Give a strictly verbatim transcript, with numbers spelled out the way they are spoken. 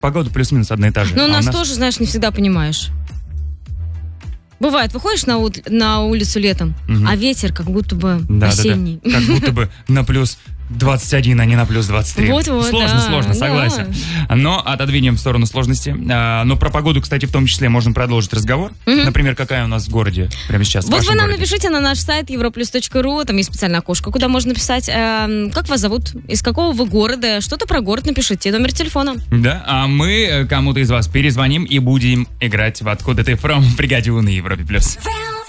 погода плюс-минус одна и та же. Ну, у А нас, нас тоже, знаешь, не всегда понимаешь. Бывает, выходишь на, ут- на улицу летом, Мгм. а ветер как будто бы Да, да, осенний. да. Как будто бы на плюс двадцать один, а не на плюс двадцать три. Вот-вот, Сложно, да, сложно, да. согласен. Но отодвинем в сторону сложности. А, Но про погоду, кстати, в том числе можем продолжить разговор. Мгм. Например, какая у нас в городе прямо сейчас? в Вот вашем вы нам городе? напишите на наш сайт европлюс точка ру, там есть специальное окошко, куда можно написать, эм, как вас зовут, из какого вы города, что-то про город напишите, номер телефона. Да, а мы э, кому-то из вас перезвоним и будем играть в «Откуда ты from» в бригаде У на Европе+. плюс. Velvet.